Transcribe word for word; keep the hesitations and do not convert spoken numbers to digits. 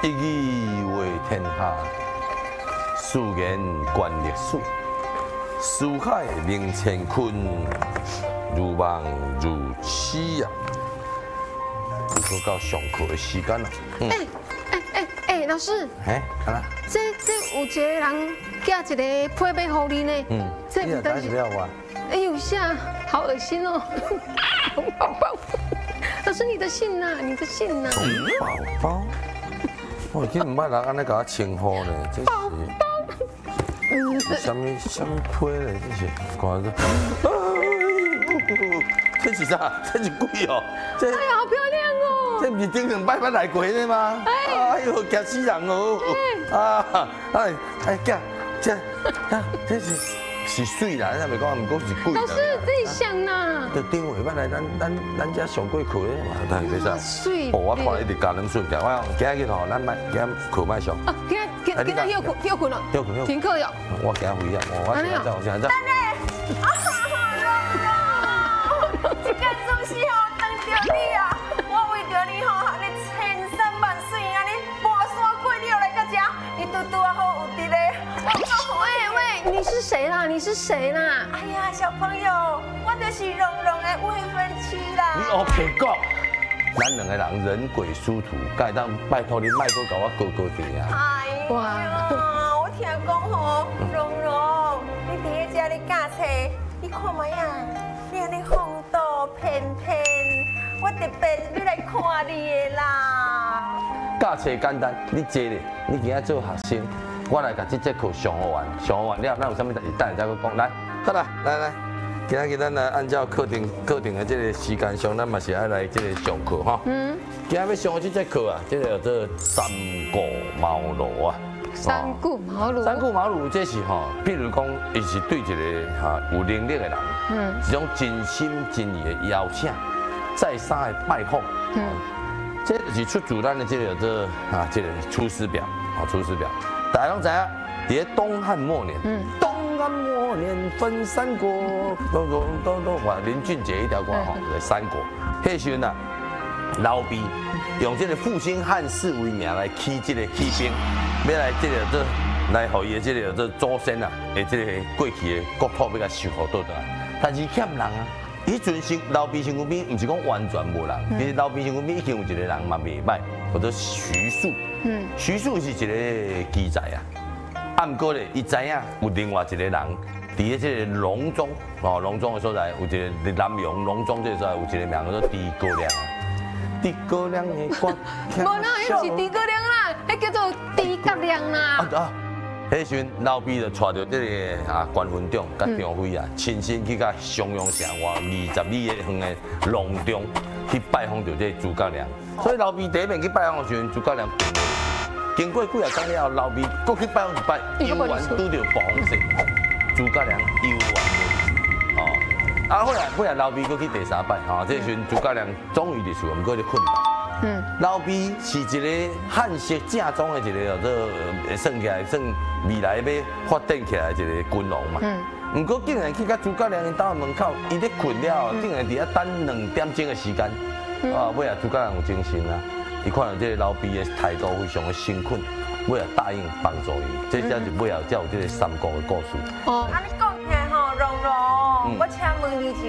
一语为天下，素言观历史。书海明乾坤，如梦如痴啊！又说到上课的时间了。 哎哎哎哎，老师， 哎，干啦？ 这这有一个人寄一个配备给你呢。 嗯， 这你哪是要我？ 哎呦，下好恶心哦！红包包，老师你的信呐，你的信呐。 红包包，我今唔捌人安尼甲我称呼呢，这是。什么什么批嘞？这是看着，这是啥？这是鬼哦！这哎呀，好漂亮哦！ 这不是顶两摆捌来过的吗？哎呦，惊死人哦！啊，哎哎，这这啊，这是是水啦，咱袂讲，唔过是鬼啦。 老师自己想呐。 就顶回捌来咱咱咱家上过课的嘛，但是袂使。 水。 哦，我看你哋家人顺便，我讲今日吼，咱卖今日课卖上。 啊，今日今今日休困休困了。 休困休困。 停课了。 我今日回啊，我我现在我现在。 等下，啊，蓉蓉，这个总是吼等着你啊！我为着你吼，你千山万水啊，你跋山过柳来到这，你拄拄啊好有伫咧。 喂喂，你是谁啦？你是谁啦？ 哎呀，小朋友，我就是蓉蓉的未婚妻啦。 你黑皮讲，咱两个人人鬼殊途，该当拜托你卖过甲我高高低啊！ 哎呀，我听讲吼，蓉蓉，你伫咧遮咧驾车，你看卖啊，你安尼风度翩翩，我特别要来看你的啦。 驾车简单，你坐咧，你今仔做学生，我来甲这节课上好完，上好完了，咱有啥物代志等下再去讲。来，好啦，来来，今仔日咱来按照课程课程的这个时间上，咱嘛是爱来这个上课哈。嗯。今仔要上的这节课啊，这个叫做三顾茅庐啊。 三顾茅庐。 三顾茅庐，这是吼，譬如讲，伊是对一个哈有能力的人，嗯，一种真心真意的邀请，再三的拜访，嗯，这就是出自咱的这个叫做啊，这个《出师表》啊，《出师表》。大家拢知啊，伫咧东汉末年，嗯，东汉末年分三国，咚咚咚咚，哇，林俊杰一条歌吼，就是三国。迄时阵啊，老毕用这个复兴汉室为名来起这个起兵。要来这个做来，互伊的这个做祖先啊，的这个过去的国土要甲修复倒来，但是欠人啊。迄阵身老毕身躯边，唔是讲完全无人，其实老毕身躯边已经有一个人嘛袂歹，叫做徐庶。嗯，徐庶是一个记载啊。啊，毋过咧，伊知影有另外一个人，伫咧这个隆中哦，隆中的所在有一个南阳隆中这个所在有一个名叫做诸葛亮啊。诸葛亮的歌， 无啦，迄是诸葛亮啦，迄叫做诸葛亮啦。 啊啊！迄时阵老毕就带着这个啊关文长甲张飞啊，亲身去甲襄阳城外二十里远的隆中去拜访着这诸葛亮。所以老毕第一面去拜访的时阵，诸葛亮病了。经过几啊天了后，老毕搁去拜访一摆，犹原拄着暴风雪，诸葛亮犹原无哦。啊，后来后来老毕搁去第三摆，吼，这时阵诸葛亮终于入厝，毋过咧困倒。嗯，老毕是一个汉式正宗的一个叫做算起来算未来要发展起来一个君王嘛。嗯。不过竟然去到诸葛亮因家门口，伊咧困了，竟然伫遐等两点钟的时间。啊，尾啊诸葛亮有精神啊，伊看到这个老毕的态度非常的辛困，尾啊答应帮助伊，这才是尾后才有这个三国的故事。 哦，安尼讲起来吼，蓉蓉，我请问你一